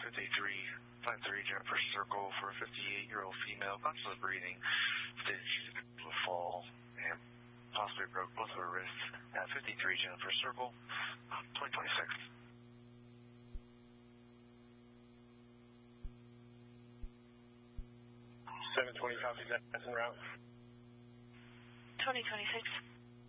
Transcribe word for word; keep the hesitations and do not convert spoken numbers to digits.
fifty-three, five three Jennifer Circle for a fifty-eight-year-old female, constantly breathing, stated she's victim of a fall and possibly broke both of her wrists at fifty-three Jennifer Circle, twenty twenty-six. seven twenty, copy that, that's en route. twenty twenty-six.